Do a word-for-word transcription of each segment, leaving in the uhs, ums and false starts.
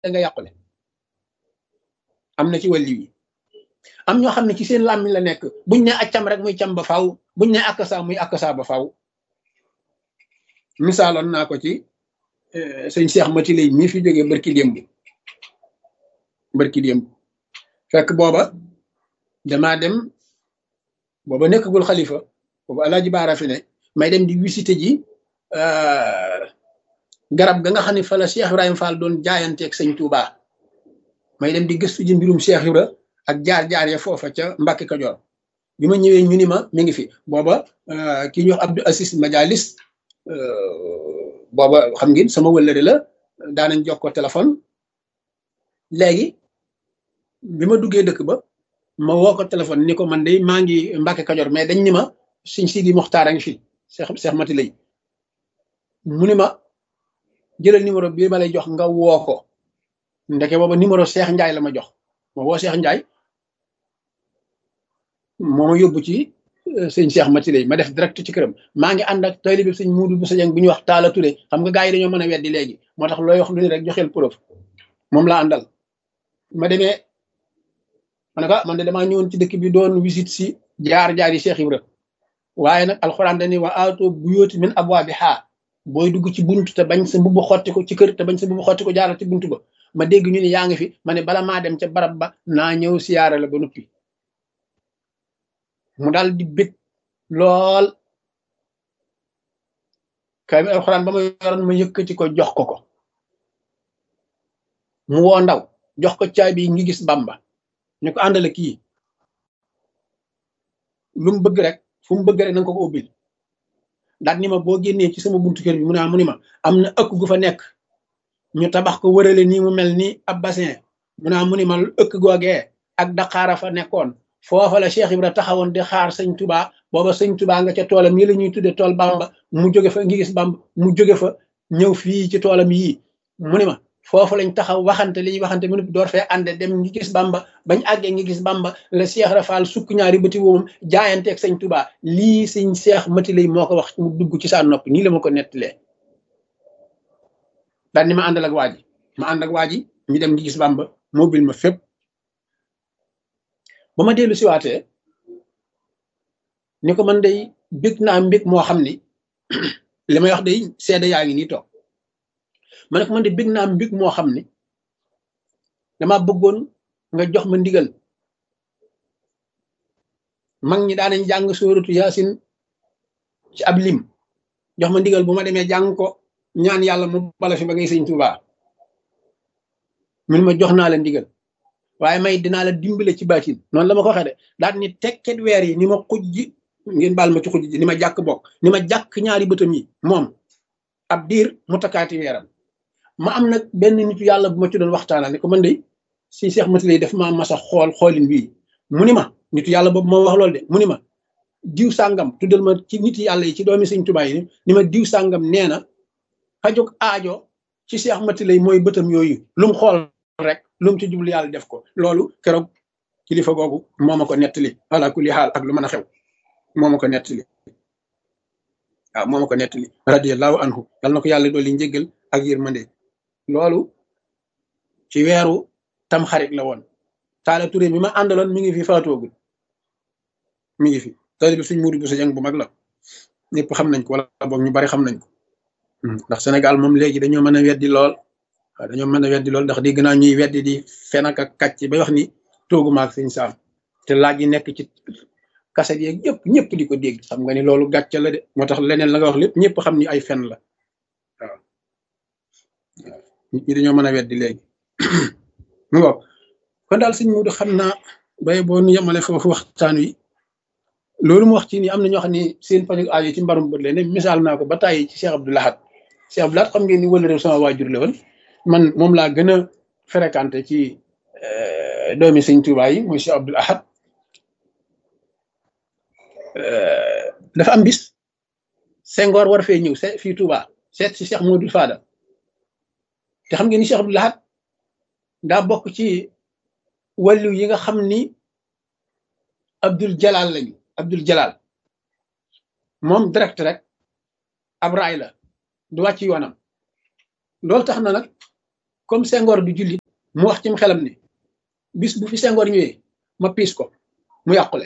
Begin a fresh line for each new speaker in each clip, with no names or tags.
nga yàqule am na ci wàllu yi am ñoo xam ne ci seen làmmiñ la nekk buñ ne accam rek muy cam ba faaw buñ ne akasa muy akasa ba faaw misaaloon naa ko ci sëñ Cheikh Mati lay mii fi jógee barki démb barki démb fekk booba damaa dem booba nekkagul xalifa booba alaaji baara fi ne may dem di visité ji garab ga nga xam ne fa la Cheikh Ibrahima Fall doon jaayanteeg sëñ Touba may dem di gëstu ji mbirum Cheikh Ibra ak jaar-jaar ya foofa ca Mbàkke Kajoor bi ma ñëwee ñu ni ma mi ngi fi booba ki ñuy wax Abdou Assis Majalis booba xam ngeen sama wëllëre la daanañ jox ko téléphone léegi bi ma duggee dëkk ba ma woo ko téléphone ni ko man de maa ngi Mbàkke Kajoor mais dañ ni ma sëñ Sidi Moxtaar a ngi fi Cheikh Cheikh Mati lay mu ni ma jëlal numéro bi ma lay jox nga woo ko ndeke booba numéro Cheikh Ndiaye la ma jox ma woo Cheikh Ndiaye moo ma yóbbu ci sëñ Cheikh Mati lay ma def direct ci këram maa ngi ànd ak taalibe bi sëñ Muudu bu Sajang bi ñuy wax Taala Touré xam nga gars yi dañoo mën a weddi léegi moo tax looy wax lu ni rek joxeel preuve moom laa àndal ma demee ma ne ko man de damaa ñëwoon ci dëkk bi doon visite si jaar-jaar yi Cheikh Ibra waaye nag alxuraan dañuy wa aato buyóoti min abwaabihaa booy dugg ci buntu te bañ sa mbubb xotti ko ci kër te bañ sa mbubb xotti ko jaaral ci buntu ba ma dégg ñu ni yaa ngi fi ma ne bala maa dem ca barab ba naa ñëw siyaara la ba noppi mu daal di bég lool kay alxuraan ba ma yoroon ma yëkkati ko jox ko ko mu woo ndaw jox ko caabi ngi gis Bamba ñu ko àndale kii lu mu bëgg rek fu mu bëgg rek nanga ko ko ubbil daal ni ma boo génnee ci sama buntu kër bi mu ne mu ni ma am na ëkk gu fa nekk ñu tabax ko wërale nii mu mel ni ab bassin mu ne mu ni ma ëkk googee ak daqaara fa nekkoon foofa la Cheikh Ibra taxawoon di xaar sëñ Touba booba sëñ Touba nga ca toolam yi la ñuy tudde tool Bamba mu jóge fa ngi gis Bamba mu jóge fa ñëw fii ci toolam yii mu ni ma foofu lañ taxaw waxante li ñuy waxante mu ne door fee ànde dem ngi gis Bamba bañ àggee ngi gis Bamba la Cheikh Rafal sukk ñaari bëti woomam jaayanteeg sëñ Touba lii sëñ Cheikh Mati lay moo ko wax mu dugg ci saa nopp nii la ma ko nettalee daal ni ma àndal ak waa ji ma ànd ak waa ji ñu dem ngi gis Bamba mobile ma fépp ba ma dellu siwaatee ni ko man day bég naa mbég moo xam ni li may wax day seede yaa ngi nii toog ma ne ko man de bég naa mbég moo xam ni dama bëggoon nga jox ma ndigal mag ñi daanañ jàng sóoratu yaasin ci ab lim jox ma ndigal bu ma demee jàng ko ñaan yàlla mu bala fi ba ngay sëñ Tuubaa mun ma jox naa la ndigal waaye may dinaa la dimbale ci baatin noonu la ma ko waxee de daal ni tekket weer yi ni ma xuj ji ngeen baal ma ci xuj ji ni ma jàkk bokk ni ma jàkk ñaari bëtam yi moom ab diir mu takkaati weeram ma am nag benn nitu yàlla bu ma ci doon waxtaanal ne ko man de si Cheikh Mati lay def maa masa xool xoolin bii mu ni ma nitu yàlla boobu moo wax loolu de mu ni ma diw sàngam tuddal ma ci nit yàlla yi ci doomi sëñ Tuubaa yi ni ma diw sàngam nee na fajug aajo ci Cheikh Mati lay mooy bëtam yooyu lu mu xool rek lu mu ci jublu yàlla def ko loolu keroog kilifa googu moo ma ko nettali ala kulli xaal ak lu mën a xew moo ma ko nettali waaw moo ma ko nettali radiyallahu anhu yal na ko yàlla dolli njéggal ak yërmande loolu ci weeru tam xarit la woon Taala Touré mi ma àndaloon mi ngi fi faatoogul mi ngi fi taalibe bi suñ Muudu bu Sajang bu mag la ñëpp xam nañ ko wala boog ñu bari xam nañ ko ndax Sénégal moom léegi dañoo mën a weddi lool waaw dañoo mën a weddi lool ndax dégg naa ñuy weddi di fen ak kàcc bay wax ni toogu maag sëñ Saam te laaj yi nekk ci kaset yeeg yëpp ñëpp di ko dégg xam nga ni loolu gàcce la de moo tax leneen la nga wax lépp ñëpp xam ni ay fen la waaw waaw nit ñi dañoo mën a weddi léegi mu ngo kon daal sëñ Muudu xam naa bay boo nu yemale foofu waxtaan wi loolu mu wax ci ni am na ñoo xam ne seen paju aajo ci mbarum bët leen misaal naa ko ba tàyyi ci Cheikh Abdou Lahad Cheikh Abdou Lahad xam ngeen ni wala réew sama waajur la woon man moom laa gën a fréquenté ci doomi sëñ Tuubaa yi mooy Cheikh Abdou Lahad dafa am bis Senghor war fee ñëw se fii Touba seet si Cheikh Modou Fada te xam ngeen ni Cheikh Abdou Lahad daa bokk ci wàllu yi nga xam ni Abdul Jalal lañu Abdul Jalal moom direct rek ab raay la du wàcc yoonam loolu tax na nag comme Senghor du jullit mu wax cim xelam ni bis bu fi Senghor ñëwee ma piis ko mu yàqule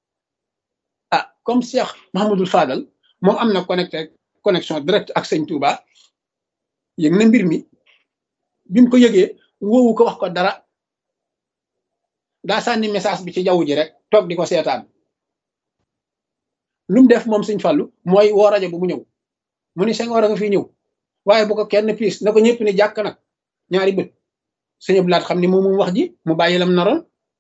ah comme Cheikh Mahamadul Fadal moom am na connecté connexion direct ak sëñ Touba yëg na mbir mi bi mu ko yëgee woowu ko wax ko dara daa sànni message bi ci jaww ji rek toog di ko seetaan lu mu def moom sëñ Fallu mooy woo rajo bu mu ñëw mu ni Senghor a nga fi ñëw waaye bu ko kenn piis na ko ñëpp ni jàkk nag ñaari bët sëñ Abdou Lahad xam ni moom moom wax ji mu bàyyi lam naroon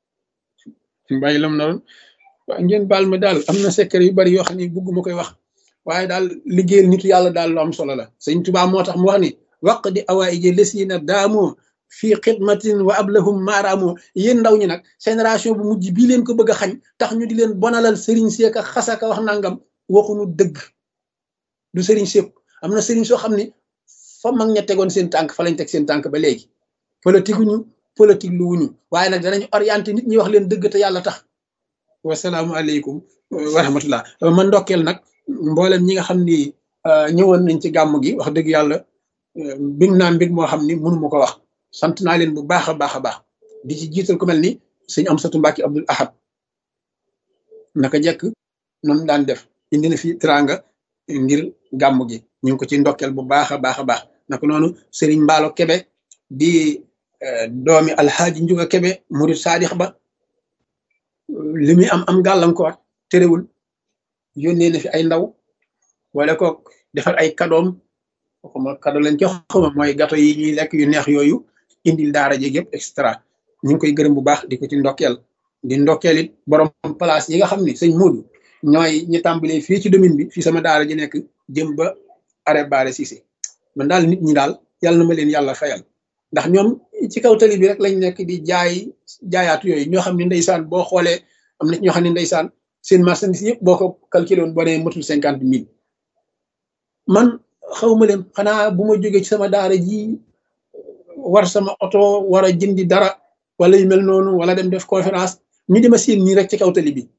mu bàyyi lam naroon waaye ngeen baal ma daal am na secret yu bari yoo xam ne bugguma koy wax waaye daal liggéeyal nitu yàlla daal lu am solo la sëñ Tuubaa moo tax mu wax ni waq di awaaiji lesiina daamoo fii xidmatin wa ablahum maaraamoo yéen ndaw ñi nag génération bu mujj bii leen ko bëgg a xañ tax ñu di leen bonalal sëriñ seeka xasaka wax nangam waxuñu dëgg du sëriñ sépp am na sëriñ soo xam ni fa mag ña tegoon seen tànk fa lañ teg seen tànk ba léegi politique ñu politique lu wuñu waaye nag danañ orienté nit ñi wax leen dëgg te yàlla tax wasalaamualeykum wa rahmatullah man ndokkeel nag mboolem ñi nga xam ni ñëwoon nañ ci gàmm gi wax dëgg yàlla big naa mbig moo xam ni mënu ma ko wax sant naa leen bu baax a baax a baax di ci jiital ku mel ni sëñ Amsatu Mbàkke Abdul Ahad naka jekk noonu daan def indi na fi teraanga ngir gàmm gi ñu ngi ko ci ndokkeel bu baax a baax a baax naka noonu sëriñ Mbaalo Kebe di doomi alxaaji Njuga Kebe murid saadix ba li muy am am gàllankoor terewul yónnee na fi ay ndaw wala ko defar ay kadoom xuma kado lañ ci xuma mooy gato yi ñuy lekk yu neex yooyu indil daara ji yëpp extra ñu ngi koy gërëm bu baax di ko ci ndokkeel di ndokkeel it borom place yi nga xam ni sëñ Moodu ñooy ñu tàmbalee fii ci domaine bi fii sama daara ji nekk jëm ba arrêt Baare Cissé man daal nit ñi daal yàlla na ma leen yàlla fayal ndax ñoom ci kaw tali bi rek lañ nekk di jaay jaayaatu yooyu ñoo xam ne ndeysaan boo xoolee am na ñoo xam ne ndeysaan seen marchandise yëpp boo ko calculé woon boo nee matul cinquante mille man xawma leen xanaa bu ma jógee ci sama daara ji war sama oto war a jëndi dara wala yu mel noonu wala dem def conférence ñu dima siin nii rek ci kaw tali bi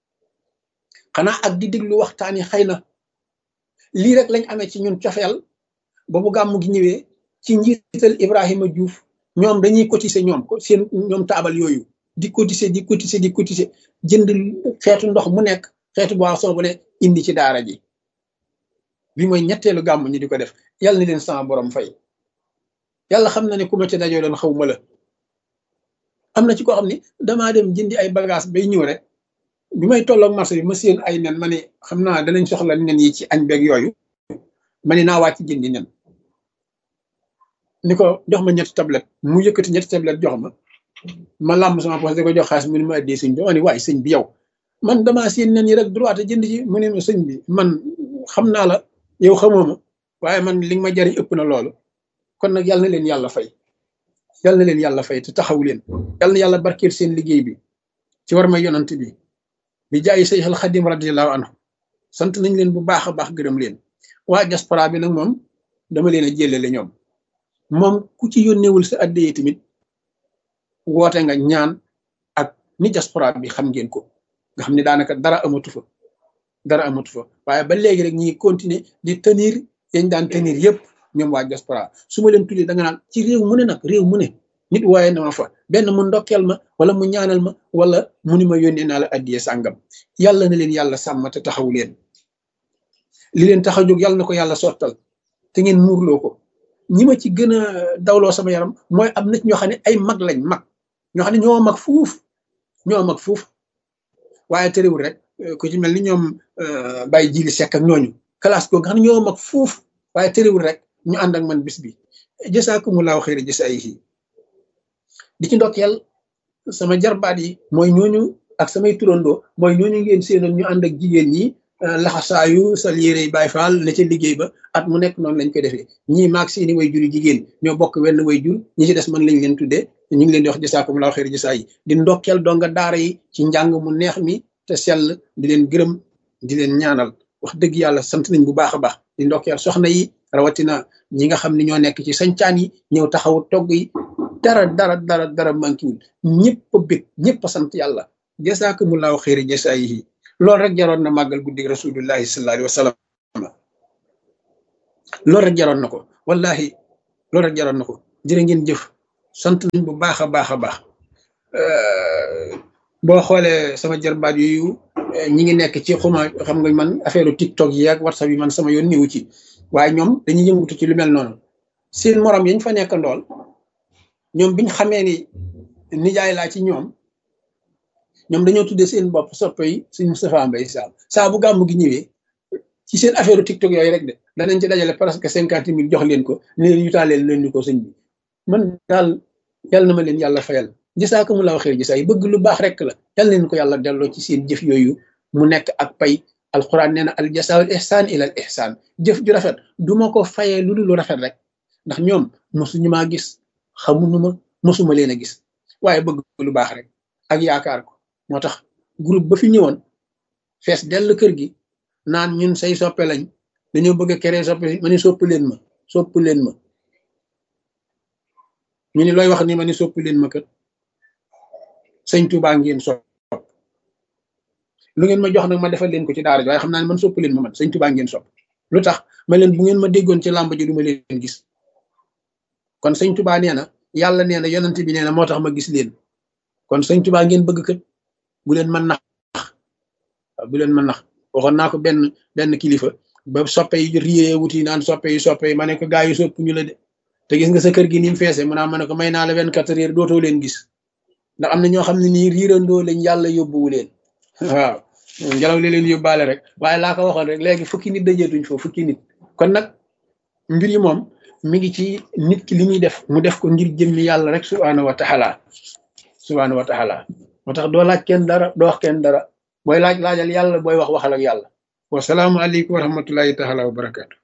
xanaa ak di déglu waxtaan yi xëy na lii rek lañ amee ci ñun cofeel ba bu gàmmu gi ñëwee ci njiital Ibrahima Diouf ñoom dañuy cotiser ñoom seen ñoom taabal yooyu di cotiser di cotiser di cotiser jënd xeetu ndox mu nekk xeetu boisson bu ne indi ci daara ji bi mooy ñetteelu gàmm ñi di ko def yàlla na leen sama borom fay yàlla xam na ne ku ma ci dajoo doon xaw ma la am na ci koo xam ni damaa dem jëndi ay bagage bay ñëw rek bi may tolloog marché bi ma séen ay nen ma ne xam naa danañ soxla nen yi ci añ beeg yooyu ma ne naa wàcc jëndi nen ni ko jox ma ñetti tablette mu yëkkati ñetti tablette jox ma ma làmb sama poche di ko jox xaalis mu ne ma addee sëñ bi ma ne waaye sëñ bi yow man damaa séen nen yi rek droite jënd ci mu ne ma sëñ bi man xam naa la yow xamoo ma waaye man li nga ma jariñ ëpp na loolu kon nag yàlla na leen yàlla fay yàlla na leen yàlla fay te taxaw leen yàlla na yàlla barkeel seen liggéey bi ci war ma yonant bi bi jaayi Seexul Xadim radiyallahu anhu sant nañ leen bu baax a baax gërëm leen waa diaspora bi nag moom dama leen a jëlale ñoom moom ku ci yónneewul sa addee tamit woote nga ñaan ak ni diaspora bi xam ngeen ko nga xam ne daanaka dara amatu fa dara amatu fa waaye ba léegi rek ñi continuer di tenir yañ daan tenir yëpp ñoom waa diaspora su ma leen tuddee da nga naan ci réew mu ne nag réew mu ne nit waaye na ma fa benn mu ndokkeel ma wala mu ñaanal ma wala mu ni ma yónnee naa la addiye sàngam yàlla na leen yàlla sàmm te taxaw leen li leen tax a jóg yàlla na ko yàlla sottal te ngeen muurloo ko ñi ma ci gën a dawloo sama yaram mooy am nit ñoo xam ne ay mag lañ mag ñoo xam ne ñoo mag fuuf ñoo mag fuuf waaye terewul rek ku ci mel ni ñoom Baye Jili Seck ak ñooñu classe ko nga xam ne ñoo mag fuuf waaye terewul rek ñu ànd ak man bis bi jasaakumullahu xayra jasaayihi di ci ndokkeel sama jarbaat yi mooy ñooñu ak samay turandoo mooy ñooñu ngeen séenoon ñu ànd ak jigéen ñi laxasaayu sal yére yi Baay Faal ne ca liggéey ba at mu nekk noonu lañ koy defee ñii maag seeni way juri jigéen ñoo bokk wenn way jur ñi ci des man lañ leen tuddee ñu ngi leen di wax jasaakumullahu xayra jasaayihi di ndokkeel donga daara yi ci njàng mu neex mi te sell di leen gërëm di leen ñaanal wax dëgg yàlla sant nañ bu baax a baax di ndokkeel soxna yi rawatina ñi nga xam ne ñoo nekk ci sañcaan yi ñëw taxaw togg yi dara dara dara dara mankiwul ñëpp a bég ñëpp a sant yàlla jasaakumullahu xayra jasaayihi loolu rek jaroon na màggal guddi rasulullahi sallallahu alayhi wa sallam loolu rek jaroon na ko wallahi loolu rek jaroon na ko jërë ngeen jëf sant nañ bu baax a baax a baax boo xoolee sama jarbaat yooyu ñi ngi nekk ci xuma xam nga man affaire TikTok yi ak WhatsApp yi man sama yoon niwu ci waaye ñoom dañuy yëngutu ci lu mel noonu seen morom yañ fa nekk ndool ñoom biñ xamee ni nijaay laa ci ñoom ñoom dañoo tuddee seen bopp soppe yi suñ Moustapha Mbaye Sam saa bu gàmm gi ñëwee ci seen affaire TikTok yooyu rek de danañ ci dajale presque cinquante mille jox leen ko ne leen yutaaleel leen ni ko sëñ bi man daal yàlla na ma leen yàlla fayal jazaakumullaahu xayr jasaa yi bëgg lu baax rek la yàlla leen ko yàlla delloo ci seen jëf yooyu mu nekk ak pay alquran nee na al jasaawul ihsaan ilal ihsaan jëf ju rafet du ma ko fayee lu dul lu rafet rek ndax ñoom mosuñu maa gis xamuñu ma mosuma leen a gis waaye bëgg lu baax rek ak yaakaar ko moo tax groupe ba fi ñëwoon fees dell kër gi naan ñun say soppe lañ dañoo bëgg a créer soppe ma ni sopp leen ma sopp leen ma ñu ni looy wax ni ma ni sopp leen ma kat sëñ Tuubaa ngeen sopp lu ngeen ma jox nag ma defal leen ko ci daara ji waaye xam naa ne man sopp leen ma man sëñ Tuubaa ngeen sopp lu tax ma leen bu ngeen ma déggoon ci làmb ji du ma leen gis kon sëñ Tuubaa nee na yàlla nee na yonent bi nee na moo tax ma gis leen kon sëñ Tuubaa ngeen bëgg kat bu leen ma nax bu leen ma nax waxoon naa ko benn benn kilifa ba soppe yi riyee wuti naan soppe yi soppe yi ma ne ko gaa yi sopp ñu la de te gis nga sa kër gi ni mu feese mu naa ma ne ko may naa la vingt-quatre heures dootoo leen gis ndax am na ñoo xam ne nii riirandoo lañ yàlla yóbbuwu leen waaw ngelaw li leen yóbbaale rek waaye laa ko waxoon rek léegi fukki nit dajeetuñ foofu fukki nit kon nag mbir yi moom mi ngi ci nit ki li muy def mu def ko ngir jëmmi yàlla rek subhaanahu wa taala subhaanahu wa taala moo tax doo laaj kenn dara doo wax kenn dara booy laaj laajal yàlla booy wax waxal ak yàlla wasalaamu aleykum wa rahmatullahi taala wa barakaatu